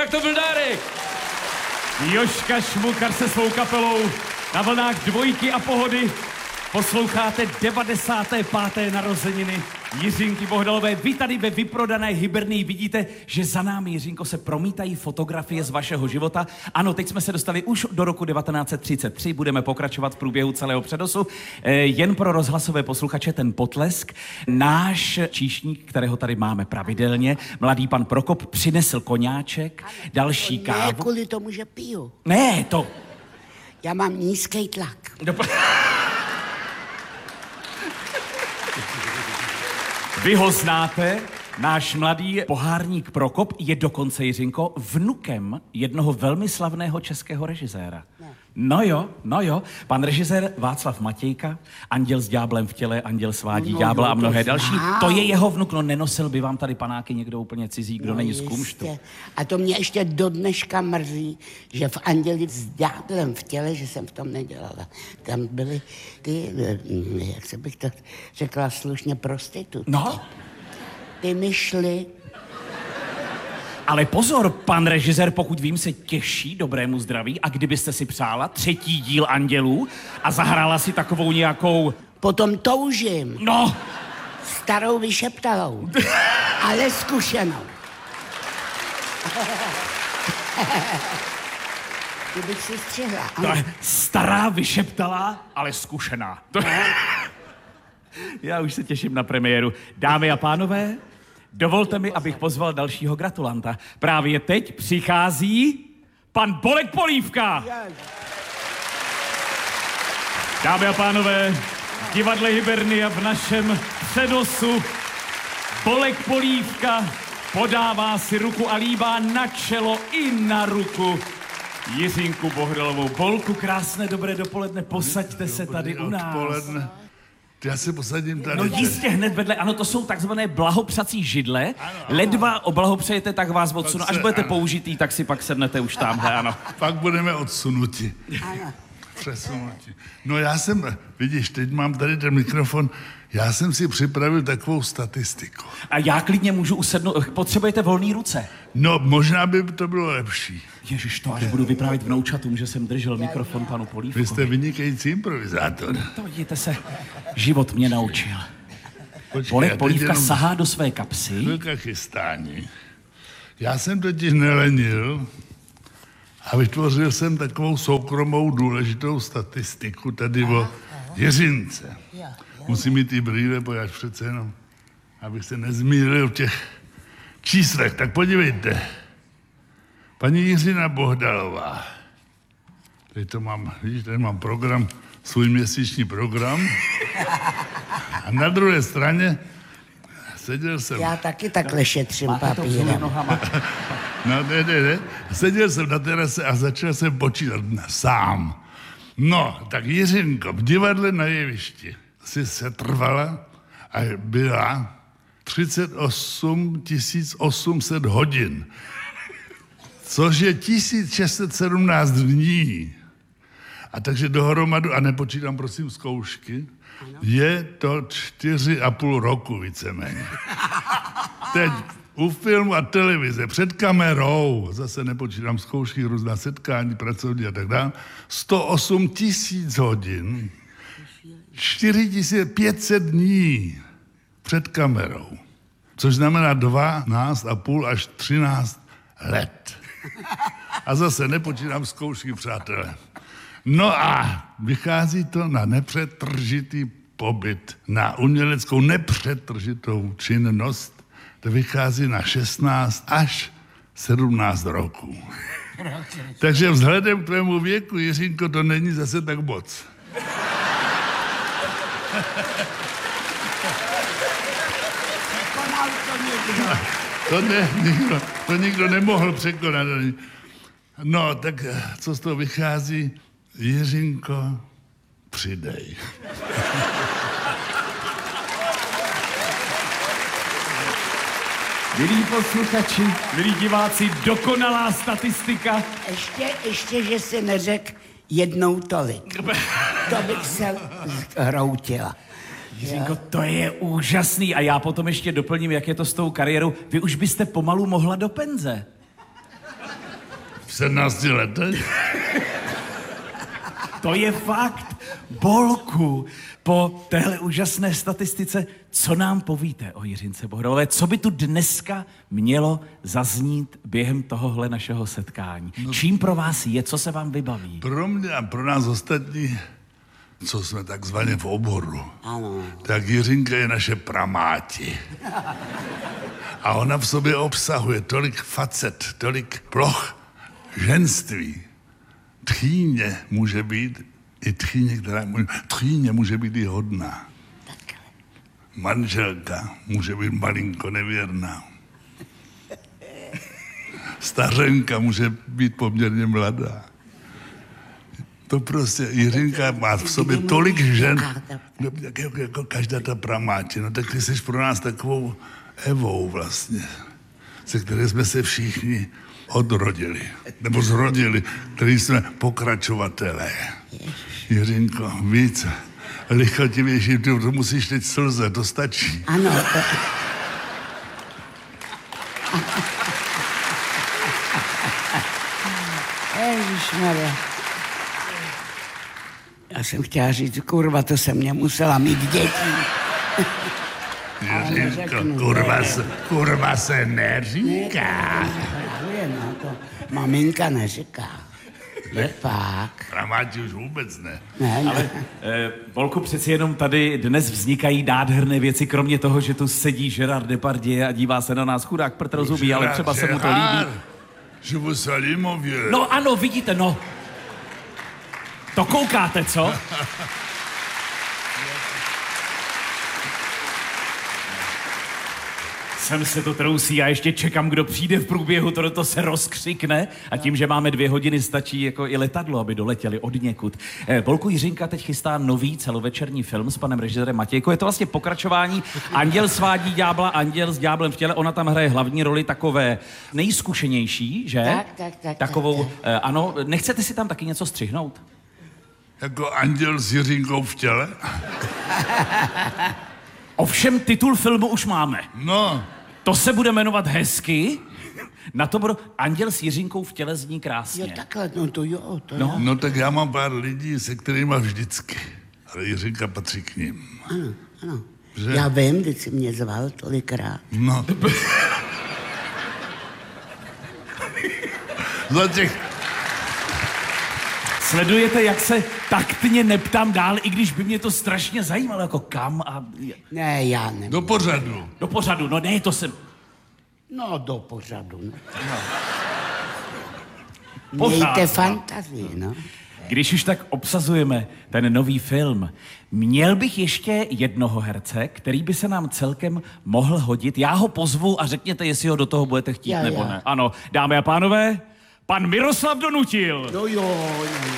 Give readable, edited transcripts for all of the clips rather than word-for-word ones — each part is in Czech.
tak to byl dárek. Jožka Šmukar se svou kapelou na vlnách Dvojky a Pohody. Posloucháte 95. narozeniny Jiřinky Bohdalové. Vy tady ve vyprodané Hybernii vidíte, že za námi, Jiřinko, se promítají fotografie z vašeho života. Ano, teď jsme se dostali už do roku 1933, budeme pokračovat v průběhu celého přenosu. Jen pro rozhlasové posluchače ten potlesk. Náš číšník, kterého tady máme pravidelně, mladý pan Prokop, přinesl koňáček, další kávu. Ne, kvůli tomu, že piju. Ne, to... Já mám nízký tlak. Vy ho znáte, náš mladý pohárník Prokop je dokonce, Jiřinko, vnukem jednoho velmi slavného českého režiséra. No jo, pan režisér Václav Matějka, Anděl s ďáblem v těle, Anděl svádí ďábla a mnohé další. To je jeho vnuk, no nenosil by vám tady panáky někdo úplně cizí, kdo není z kumštu. A to mě ještě do dneška mrzí, že v Anděli s ďáblem v těle, že jsem v tom nedělala. Tam byly ty, jak se bych to řekla slušně, prostitutky. No. Ty mi šly. Ale pozor, pan režisér, pokud vím, se těší dobrému zdraví a kdybyste si přála 3. díl Andělů a zahrála si takovou nějakou... Potom toužím. No! Starou vyšeptalou, ale zkušenou. Kdybych si střihla. Stará vyšeptalá, ale zkušená. Já už se těším na premiéru. Dámy a pánové, dovolte mi, abych pozval dalšího gratulanta. Právě teď přichází pan Bolek Polívka. Dámy a pánové, v divadle Hybernia v našem přenosu Bolek Polívka podává si ruku a líbá na čelo i na ruku Jiřinku Bohdalovou. Bolku, krásné dobré dopoledne, posaďte se tady u nás. Odpoledne. Já se posadím tady. No jistě hned vedle, ano, to jsou takzvané blahopřací židle. Ano. Ledva oblahopřejete, tak vás odsunu. Až budete použitý, tak si pak sednete už tamhle, ano. Pak budeme odsunuti. Ano. Přesunuti. No já jsem, vidíš, teď mám tady ten mikrofon, já jsem si připravil takovou statistiku. A já klidně můžu usednout, potřebujete volné ruce. No, možná by to bylo lepší. Ježiš, to až budu vyprávět vnoučatům, že jsem držel mikrofon panu Polívkovi. Vy jste vynikající improvizátor. To vidíte se, život mě naučil. Počkej, Bolek Polívka sahá do své kapsy. Chvilka chystání. Já jsem totiž nelenil a vytvořil jsem takovou soukromou důležitou statistiku tady o Jiřince. Musím mít i brýle, pojáž přece jenom, abych se nezmýlil v těch číslech. Tak podívejte. Paní Jiřina Bohdalová. Tady to mám, vidíš, tady mám program, svůj měsíční program. A na druhé straně seděl jsem... Já taky takhle šetřím papírem. No, ne. Seděl jsem na terase a začal jsem počítat sám. No, tak Jiřinko, v divadle na jevišti si se trvala a byla 38 800 hodin, což je 1617 dní. A takže dohromady, a nepočítám prosím zkoušky, je to 4,5 roku víceméně. Teď u filmu a televize, před kamerou, zase nepočítám zkoušky, různá setkání, pracovní a tak dále, 108 000 hodin, 4500 dní před kamerou, což znamená 12,5 až 13 let. A zase nepočítám zkoušky, přátelé. No a vychází to na nepřetržitý pobyt, na uměleckou nepřetržitou činnost, to vychází na 16 až 17 roků. Takže vzhledem k tvému věku, Jiřinko, to není zase tak moc. To nikdo nemohl překonat. No, tak co z toho vychází? Jiřinko, přidej. Milí posluchači, milí diváci, dokonalá statistika. Ještě, že si neřekl jednou tolik. To bych se hroutila. Jiřinko, to je úžasný. A já potom ještě doplním, jak je to s tou kariérou. Vy už byste pomalu mohla do penze. V 17 letech? To je fakt. Bolku, po téhle úžasné statistice, co nám povíte o Jiřince Bohdalové? Co by tu dneska mělo zaznít během tohohle našeho setkání? Čím pro vás je, co se vám vybaví? Pro mě a pro nás ostatní, co jsme takzvaně v oboru, Ano. tak Jiřinka je naše pramáti. A ona v sobě obsahuje tolik facet, tolik ploch ženství. Tchýně může být i tchýně může být i hodná. Manželka může být malinko nevěrná. Stařenka může být poměrně mladá. To prostě Jiřinka má v sobě tolik žen, jako každá ta pramáti. No tak ty jsi pro nás takovou Evou vlastně, se které jsme se všichni odrodili, nebo zrodili, který jsme pokračovatelé. Jiřinko, víc lichotivější, to musíš teď slze, to stačí. Ano. Ježišmarja. Já jsem chtěla říct, kurva, to jsem nemusela mít děti. Jiřinko, kurva se neříká. No, to maminka neříká. Je pak. Pramáti už vůbec ne. Ale, Volku, přeci jenom tady dnes vznikají nádherné věci, kromě toho, že tu sedí Gerard Depardieu a dívá se na nás chudák prd rozumí, ale třeba se mu to líbí. Je vous salue, mon vieux. No ano, vidíte, no. To koukáte, co? Sem se to trousí a ještě čekám, kdo přijde v průběhu, to se rozkřikne a tím, že máme 2 hodiny, stačí jako i letadlo, aby doletěli od někud. Volku, Jiřinka teď chystá nový celovečerní film s panem režisérem Matějkou. Je to vlastně pokračování Anděl svádí ďábla, Anděl s ďáblem v těle. Ona tam hraje hlavní roli takové nejzkušenější, že? Tak. Takovou, ano, nechcete si tam taky něco střihnout? Jako anděl s Jiřinkou v těle? Ovšem titul filmu už máme. No. To se bude jmenovat hezky. Na to bude Anděl s Jiřinkou v těle zní krásně. Jo, takhle, no to jo, to No. jo. No tak já mám pár lidí, se kterými vždycky. Ale Jiřinka patří k ním. Ano. Že? Já vím, když jsi mě zval tolikrát. No. Za těch... Sledujete, jak se taktně neptám dál, i když by mě to strašně zajímalo, jako kam a... Ne, já nemám. Do pořadu. Do pořadu, no ne, to jsem... No, do pořadu, no. Pořád, Mějte no. fantazii, no. Když už tak obsazujeme ten nový film, měl bych ještě jednoho herce, který by se nám celkem mohl hodit. Já ho pozvu a řekněte, jestli ho do toho budete chtít, Já. nebo ne. Ano, dámy a pánové, pan Miroslav Donutil. No jo.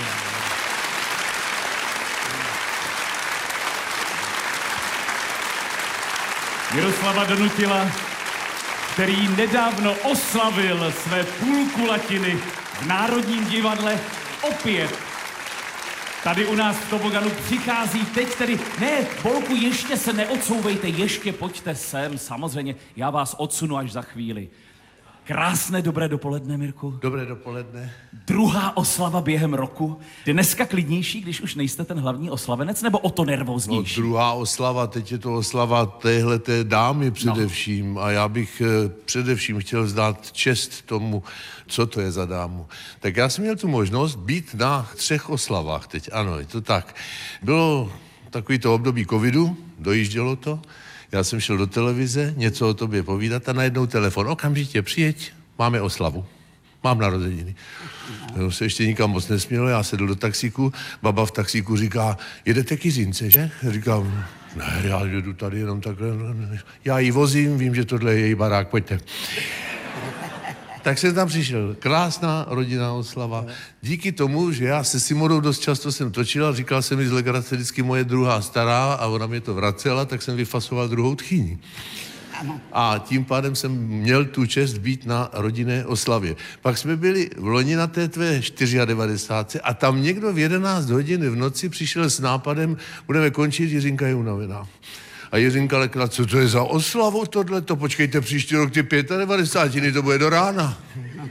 Miroslava Donutila, který nedávno oslavil své půlkulatiny v Národním divadle opět. Tady u nás v Toboganu přichází teď tedy, ne, Bolku, ještě se neodsouvejte, ještě pojďte sem, samozřejmě, já vás odsunu až za chvíli. Krásné dobré dopoledne, Mirku. Dobré dopoledne. Druhá oslava během roku. Dneska klidnější, když už nejste ten hlavní oslavenec, nebo o to No, nervóznější? druhá oslava, teď je to oslava téhleté dámy především. No. A já bych především chtěl vzdát čest tomu, co to je za dámu. Tak já jsem měl tu možnost být na 3 oslavách teď, ano, je to tak. Bylo takový to období covidu, dojíždělo to. Já jsem šel do televize, něco o tobě povídat a najednou telefon. Okamžitě přijeď, máme oslavu. Mám narozeniny. No, se ještě nikam moc nesmělo, já sedl do taxíku, baba v taxíku říká, jedete k Jiřince, že? Říkám, ne, já jedu tady jenom takhle. Já ji vozím, vím, že tohle je její barák, pojďte. Tak jsem tam přišel. Krásná rodinná oslava. Díky tomu, že já se Simonou dost často jsem točil a říkal jsem mi z legrace vždycky moje druhá stará a ona mě to vracela, tak jsem vyfasoval druhou tchýni. A tím pádem jsem měl tu čest být na rodinné oslavě. Pak jsme byli v loni na té tvé 94 a tam někdo v 11 hodin v noci přišel s nápadem, budeme končit, Jiřinka je unavená. A Jiřinka lekla, co to je za oslavu tohleto? Počkejte, příští rok ty 95, to bude do rána.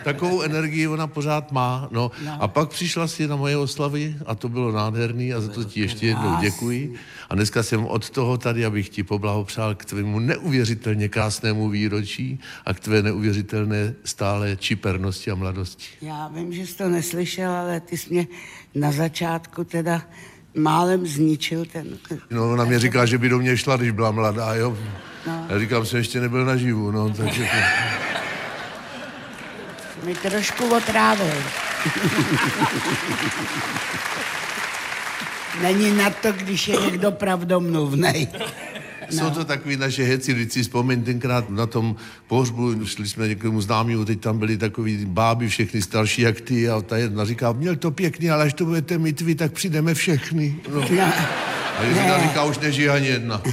takovou energii ona pořád má. No. A pak přišla si na moje oslavy a to bylo nádherný a za to ti ještě jednou děkuji. A dneska jsem od toho tady, abych ti poblahopřál k tvému neuvěřitelně krásnému výročí a k tvé neuvěřitelné stále čipernosti a mladosti. Já vím, že jsi to neslyšel, ale ty jsi mě na začátku teda málem zničil ten... No, ona mě říká, že by do mě šla, když byla mladá, jo. No. Já říkám, že ještě nebyl naživu, no, takže... Mi trošku otrávil. Není na to, když je někdo pravdomluvnej. Jsou to takový naše heci, když si vzpomín tenkrát na tom pohřbu, šli jsme někomu známýmu, teď tam byli takový báby, všechny starší jak ty a ta jedna říká, měl to pěkný, ale až to budete mít vy, tak přijdeme všechny. No. A Jiřina říká, už nežije ani jedna.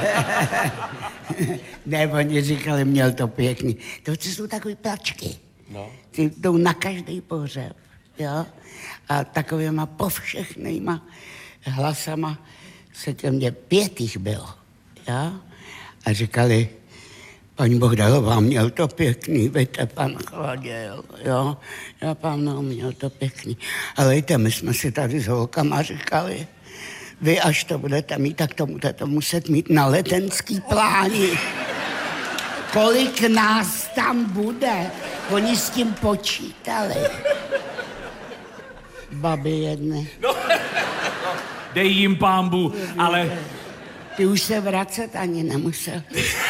Ne, oni říkali, měl to pěkný. To jsou takový plačky. No. Ty jdou na každý pohřeb, jo? A takovýma povšechnýma hlasama se ke mně 5 jich bylo, jo? A říkali, paní Bohdalová, měl to pěkný, víte, pan Chladil, jo? Já pánu, měl to pěkný. Ale víte, my jsme si tady s holkama říkali, vy až to budete mít, tak to budete muset mít na letenský pláni. Kolik nás tam bude? Oni s tím počítali. Babi jedny. No, dej jim pánbu, ale... Ty už se vracet ani nemusel.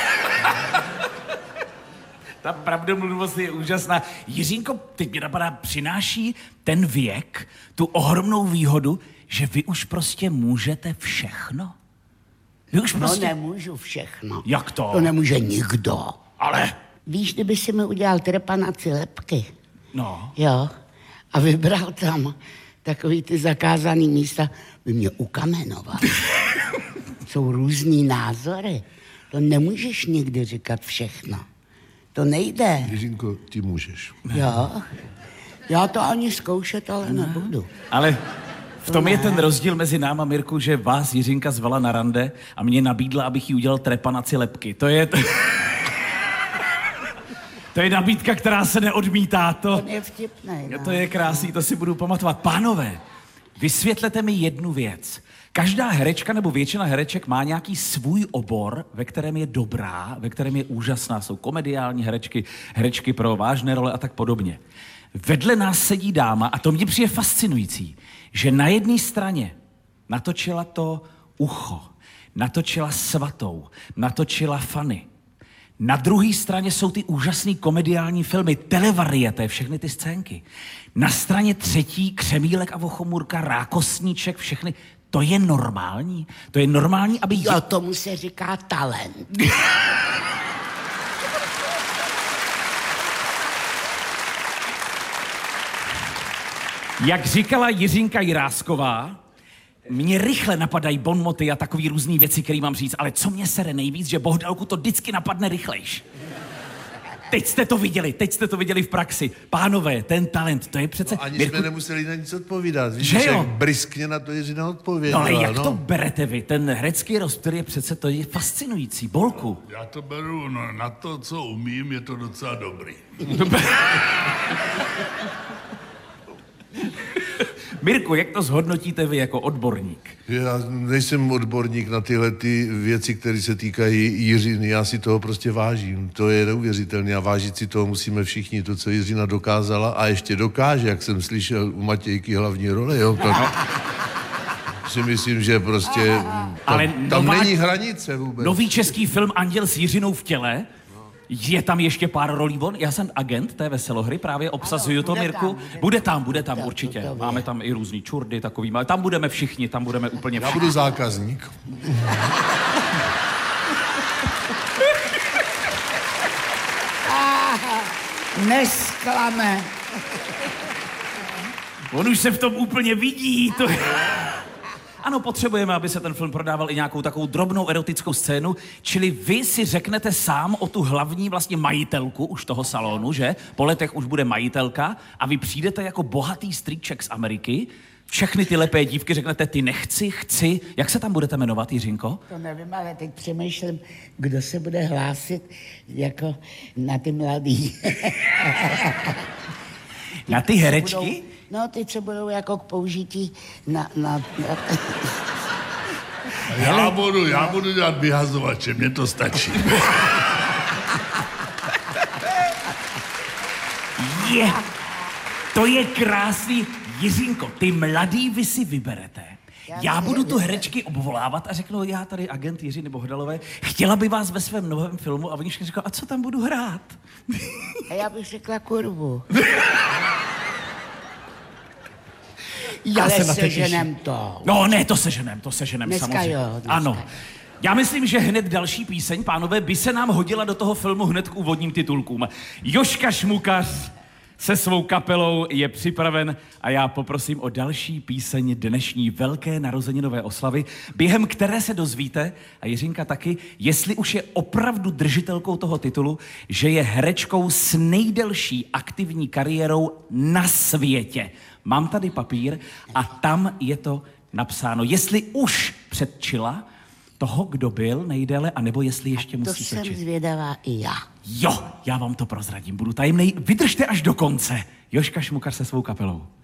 Ta pravdomluvost je úžasná. Jiřínko, teď mě napadá, přináší ten věk tu ohromnou výhodu, že vy už prostě můžete všechno? Vy už prostě... No nemůžu všechno. Jak to? To nemůže nikdo. Ale... Víš, kdyby si mi udělal trepanaci lebky. No. Jo. A vybral tam takový ty zakázaný místa, by mě ukamenoval. Jsou různý názory. To nemůžeš nikdy říkat všechno. To nejde. Jiřinko, ty můžeš. Jo. Já to ani zkoušet, ale nebudu. Ale v tom je ten rozdíl mezi náma, Mirku, že vás Jiřinka zvala na rande a mě nabídla, abych jí udělal trepanaci lebky. To je... To je nabídka, která se neodmítá. To je vtipný. No. To je krásný, to si budu pamatovat. Pánové, vysvětlete mi jednu věc. Každá herečka nebo většina hereček má nějaký svůj obor, ve kterém je dobrá, ve kterém je úžasná. Jsou komediální herečky, herečky pro vážné role a tak podobně. Vedle nás sedí dáma, a to mě přijde fascinující, že na jedné straně natočila to Ucho, natočila Svatou, natočila Fanny. Na druhé straně jsou ty úžasný komediální filmy, televarieté, všechny ty scénky. Na straně třetí Křemílek a Vochomůrka, Rákosníček, všechny. To je normální? To je normální, aby... Jo, tomu se říká talent. Jak říkala Jiřinka Jirásková, mě rychle napadají bonmoty a takový různý věci, který mám říct, ale co mě sere nejvíc, že Bohdalku to vždycky napadne rychlejš. Teď jste to viděli v praxi. Pánové, ten talent, to je přece... No, ani jsme nemuseli na nic odpovídat. Víš, že jak briskně na to Jiřina odpověděla. No ale jak to berete vy? Ten herecký rozptyl je přece, to je fascinující. Bolku. Já to beru na to, co umím, je to docela dobrý. Mirku, jak to zhodnotíte vy jako odborník? Já nejsem odborník na tyhle ty věci, které se týkají Jiřiny. Já si toho prostě vážím. To je neuvěřitelné a vážit si toho musíme všichni. To, co Jiřina dokázala a ještě dokáže, jak jsem slyšel u Matějky hlavní role, jo, to si myslím, že prostě tam není hranice vůbec. Nový český film Anděl s Jiřinou v těle. Je tam ještě pár rolí von? Já jsem agent té Veselohry, právě obsazuju to, Mirku. Bude tam určitě. Máme tam i různý čurdy takový, ale tam budeme všichni, tam budeme úplně všichni. Já budu zákazník. Nesklame. On už se v tom úplně vidí. To... Ano, potřebujeme, aby se ten film prodával i nějakou takovou drobnou erotickou scénu, čili vy si řeknete sám o tu hlavní vlastně majitelku už toho salonu, že? Po letech už bude majitelka a vy přijdete jako bohatý strýček z Ameriky, všechny ty lepé dívky řeknete, ty nechci, chci. Jak se tam budete jmenovat, Jiřinko? To nevím, ale teď přemýšlím, kdo se bude hlásit jako na ty mladý. Na ty herečky? Ty, co budou jako k použití na Já budu dělat vyhazovače, mně to stačí. To je krásný. Jiřínko, ty mladý vy si vyberete. Já budu tu herečky obvolávat a řeknu, já tady agent Jiří Bohdalové, chtěla by vás ve svém novém filmu a oni všichni řeknou, a co tam budu hrát? A já bych řekla kurvu. Já se na seženem to. No ne, to seženem dneska samozřejmě. Jo, dneska. Ano. Já myslím, že hned další píseň, pánové, by se nám hodila do toho filmu hned k úvodním titulkům. Jožka Šmukař se svou kapelou je připraven a já poprosím o další píseň dnešní velké narozeninové oslavy, během které se dozvíte, a Jiřinka taky, jestli už je opravdu držitelkou toho titulu, že je herečkou s nejdelší aktivní kariérou na světě. Mám tady papír a tam je to napsáno, jestli už předčila toho, kdo byl nejdéle, anebo jestli ještě musí To jsem točit. zvědavá i já. Jo, já vám to prozradím, budu tajemnej. Vydržte až do konce. Jožka Šmukař se svou kapelou.